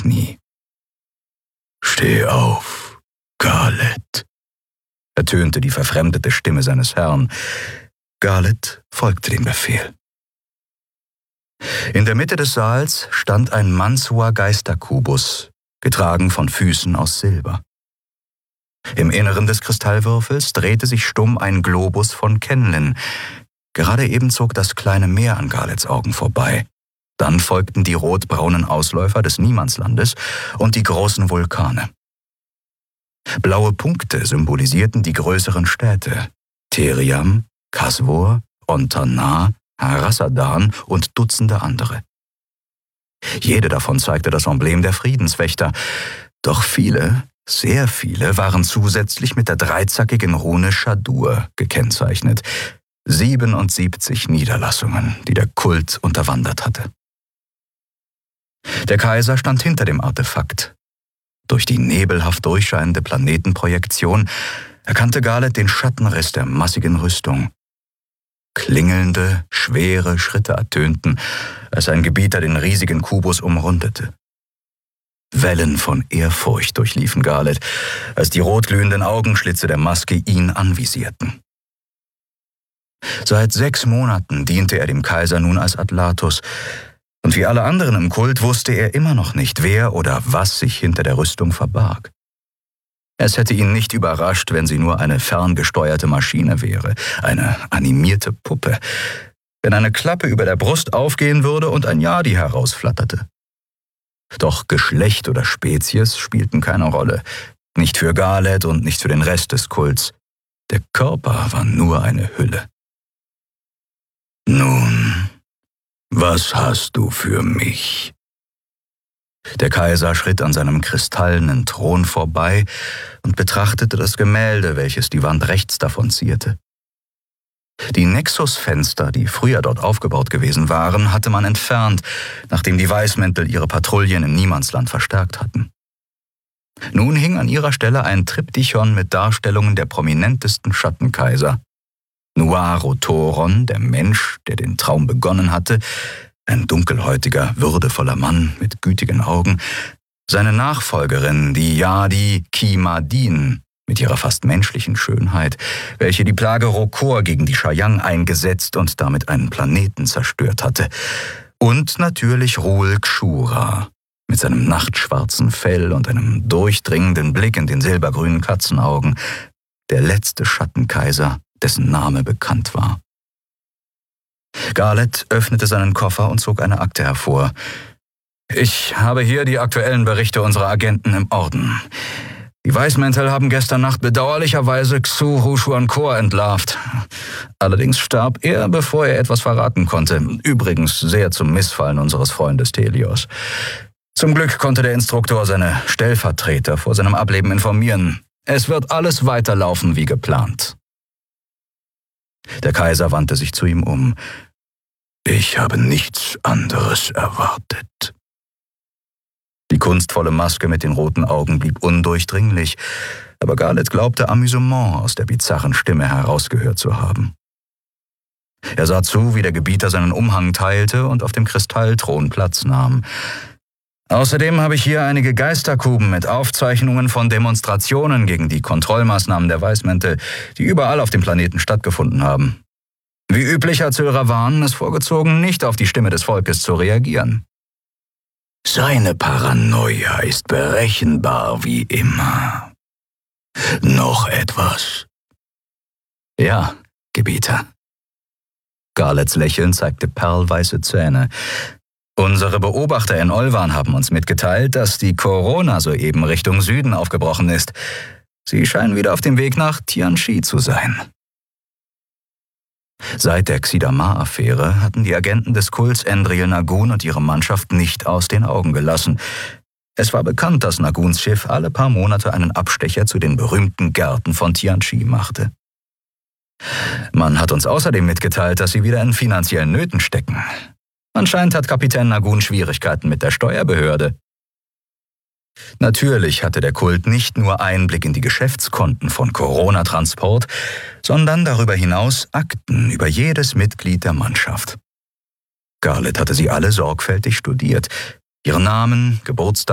Knie. »Steh auf, Garleth«, ertönte die verfremdete Stimme seines Herrn. Garleth folgte dem Befehl. In der Mitte des Saals stand ein mannshoher Geisterkubus, getragen von Füßen aus Silber. Im Inneren des Kristallwürfels drehte sich stumm ein Globus von Kenlin. Gerade eben zog das kleine Meer an Garleths Augen vorbei. Dann folgten die rotbraunen Ausläufer des Niemandslandes und die großen Vulkane. Blaue Punkte symbolisierten die größeren Städte: Theriam, Kasvor, Ontanar, Harasadan und Dutzende andere. Jede davon zeigte das Emblem der Friedenswächter, doch viele, sehr viele, waren zusätzlich mit der dreizackigen Rune Shadur gekennzeichnet. 77 Niederlassungen, die der Kult unterwandert hatte. Der Kaiser stand hinter dem Artefakt. Durch die nebelhaft durchscheinende Planetenprojektion erkannte Garleth den Schattenriss der massigen Rüstung. Klingelnde, schwere Schritte ertönten, als ein Gebieter den riesigen Kubus umrundete. Wellen von Ehrfurcht durchliefen Garleth, als die rotglühenden Augenschlitze der Maske ihn anvisierten. Seit 6 Monaten diente er dem Kaiser nun als Atlatus, und wie alle anderen im Kult wusste er immer noch nicht, wer oder was sich hinter der Rüstung verbarg. Es hätte ihn nicht überrascht, wenn sie nur eine ferngesteuerte Maschine wäre, eine animierte Puppe, wenn eine Klappe über der Brust aufgehen würde und ein Yadi herausflatterte. Doch Geschlecht oder Spezies spielten keine Rolle, nicht für Garleth und nicht für den Rest des Kults. Der Körper war nur eine Hülle. »Nun, was hast du für mich?« Der Kaiser schritt an seinem kristallenen Thron vorbei und betrachtete das Gemälde, welches die Wand rechts davon zierte. Die Nexusfenster, die früher dort aufgebaut gewesen waren, hatte man entfernt, nachdem die Weißmäntel ihre Patrouillen im Niemandsland verstärkt hatten. Nun hing an ihrer Stelle ein Triptychon mit Darstellungen der prominentesten Schattenkaiser. Nuaro Thoron, der Mensch, der den Traum begonnen hatte, ein dunkelhäutiger, würdevoller Mann mit gütigen Augen, seine Nachfolgerin, die Yadi Kimadin, mit ihrer fast menschlichen Schönheit, welche die Plage Rokor gegen die Shayang eingesetzt und damit einen Planeten zerstört hatte, und natürlich Ruhl Kshura, mit seinem nachtschwarzen Fell und einem durchdringenden Blick in den silbergrünen Katzenaugen, der letzte Schattenkaiser, dessen Name bekannt war. Garleth öffnete seinen Koffer und zog eine Akte hervor. »Ich habe hier die aktuellen Berichte unserer Agenten im Orden. Die Weißmäntel haben gestern Nacht bedauerlicherweise Xu Huchuankor entlarvt. Allerdings starb er, bevor er etwas verraten konnte. Übrigens sehr zum Missfallen unseres Freundes Telios. Zum Glück konnte der Instruktor seine Stellvertreter vor seinem Ableben informieren. Es wird alles weiterlaufen wie geplant.« Der Kaiser wandte sich zu ihm um. »Ich habe nichts anderes erwartet.« Die kunstvolle Maske mit den roten Augen blieb undurchdringlich, aber Garleth glaubte Amüsement aus der bizarren Stimme herausgehört zu haben. Er sah zu, wie der Gebieter seinen Umhang teilte und auf dem Kristallthron Platz nahm. »Außerdem habe ich hier einige Geisterkuben mit Aufzeichnungen von Demonstrationen gegen die Kontrollmaßnahmen der Weißmäntel, die überall auf dem Planeten stattgefunden haben. Wie üblich hat Sylravan es vorgezogen, nicht auf die Stimme des Volkes zu reagieren.« »Seine Paranoia ist berechenbar wie immer. Noch etwas?« »Ja, Gebieter.« Garleths Lächeln zeigte perlweiße Zähne. »Unsere Beobachter in Olvan haben uns mitgeteilt, dass die Corona soeben Richtung Süden aufgebrochen ist. Sie scheinen wieder auf dem Weg nach Tianchi zu sein.« Seit der Xidamar-Affäre hatten die Agenten des Kults Endril Nagun und ihre Mannschaft nicht aus den Augen gelassen. Es war bekannt, dass Naguns Schiff alle paar Monate einen Abstecher zu den berühmten Gärten von Tianchi machte. Man hat uns außerdem mitgeteilt, dass sie wieder in finanziellen Nöten stecken. Anscheinend hat Kapitän Nagun Schwierigkeiten mit der Steuerbehörde. Natürlich hatte der Kult nicht nur Einblick in die Geschäftskonten von Corona-Transport, sondern darüber hinaus Akten über jedes Mitglied der Mannschaft. Garleth hatte sie alle sorgfältig studiert, ihren Namen, Geburtsdatum,